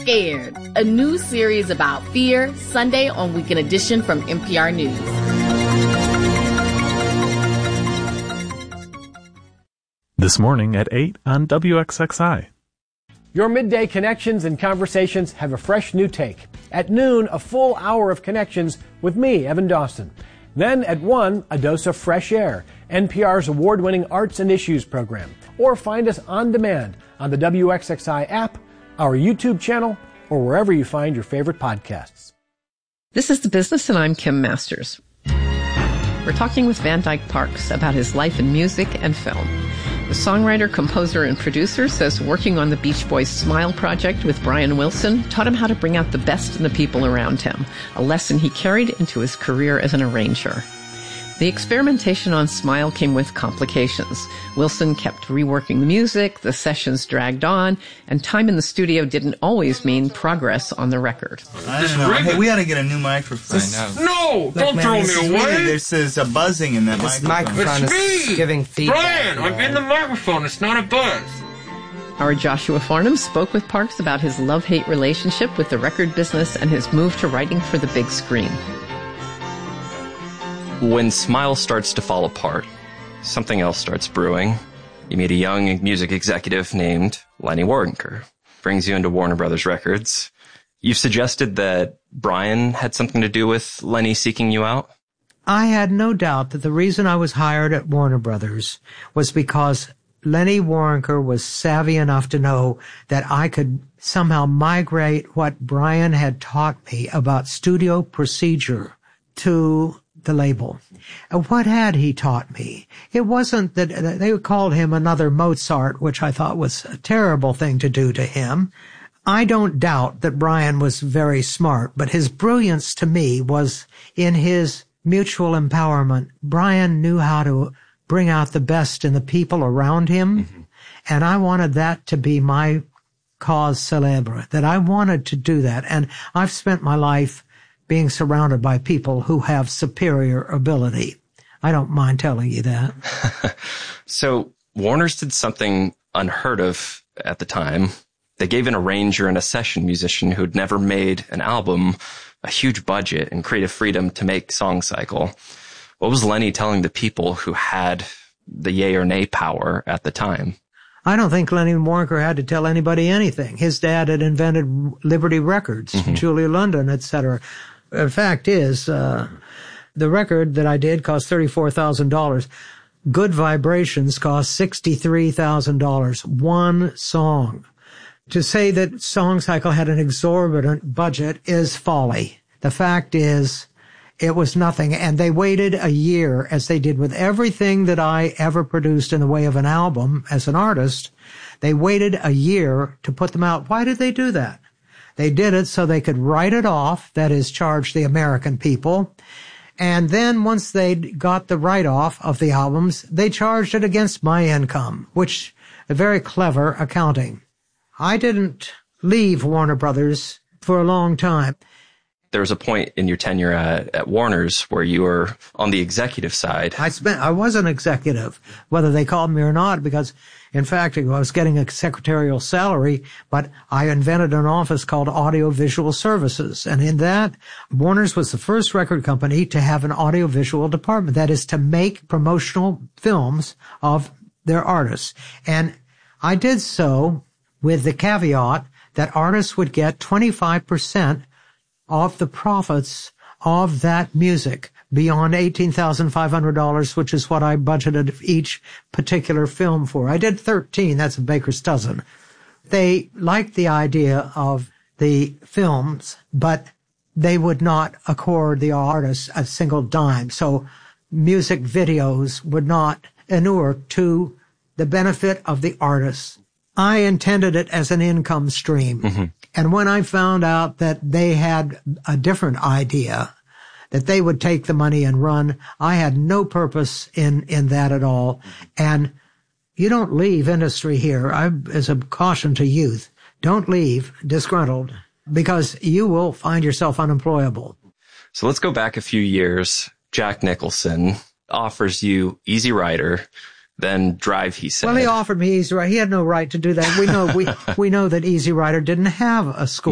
Scared, a new series about fear, Sunday on Weekend Edition from NPR News. This morning at 8 on WXXI. Your midday connections and conversations have a fresh new take. At noon, a full hour of connections with me, Evan Dawson. Then at 1, a dose of fresh air, NPR's award-winning Arts and Issues program. Or find us on demand on the WXXI app, our YouTube channel, or wherever you find your favorite podcasts. This is The Business, and I'm Kim Masters. We're talking with Van Dyke Parks about his life in music and film. The songwriter, composer, and producer says working on the Beach Boys' Smile project with Brian Wilson taught him how to bring out the best in the people around him, a lesson he carried into his career as an arranger. The experimentation on Smile came with complications. Wilson kept reworking the music, the sessions dragged on, and time in the studio didn't always mean progress on the record. I don't know. Hey, we ought to get a new microphone. No! Don't throw me away! There's a buzzing in that microphone. It's me! Giving feedback. Brian, I'm in the microphone. It's not a buzz. Our Joshua Farnham spoke with Parks about his love-hate relationship with the record business and his move to writing for the big screen. When Smile starts to fall apart, something else starts brewing. You meet a young music executive named Lenny Waronker. Brings you into Warner Brothers Records. You've suggested that Brian had something to do with Lenny seeking you out? I had no doubt that the reason I was hired at Warner Brothers was because Lenny Waronker was savvy enough to know that I could somehow migrate what Brian had taught me about studio procedure to the label. What had he taught me? It wasn't that they called him another Mozart, which I thought was a terrible thing to do to him. I don't doubt that Brian was very smart, but his brilliance to me was in his mutual empowerment. Brian knew how to bring out the best in the people around him, and I wanted that to be my cause célèbre, that I wanted to do that. And I've spent my life being surrounded by people who have superior ability. I don't mind telling you that. So Warner's did something unheard of at the time. They gave an arranger and a session musician who'd never made an album a huge budget and creative freedom to make Song Cycle. What was Lenny telling the people who had the yay or nay power at the time? I don't think Lenny Waronker had to tell anybody anything. His dad had invented Liberty Records, Julia London, etc. The fact is, the record that I did cost $34,000. Good Vibrations cost $63,000. One song. To say that Song Cycle had an exorbitant budget is folly. The fact is, it was nothing. And they waited a year, as they did with everything that I ever produced in the way of an album as an artist. They waited a year to put them out. Why did they do that? They did it so they could write it off, that is, charge the American people. And then once they got the write-off of the albums, they charged it against my income, which a very clever accounting. I didn't leave Warner Brothers for a long time. There was a point in your tenure at Warner's where you were on the executive side. I was an executive, whether they called me or not, because, in fact, I was getting a secretarial salary, but I invented an office called Audiovisual Services. And in that, Warner's was the first record company to have an audiovisual department, that is, to make promotional films of their artists. And I did so with the caveat that artists would get 25% of the profits of that music beyond $18,500, which is what I budgeted each particular film for. I did 13. That's a baker's dozen. They liked the idea of the films, but they would not accord the artists a single dime. So music videos would not inure to the benefit of the artists. I intended it as an income stream. And when I found out that they had a different idea, that they would take the money and run, I had no purpose in that at all. And you don't leave industry here. As a caution to youth, don't leave disgruntled, because you will find yourself unemployable. So let's go back a few years. Jack Nicholson offers you Easy Rider, then Drive, he said. Well, he offered me Easy Rider. He had no right to do that. We know that Easy Rider didn't have a score.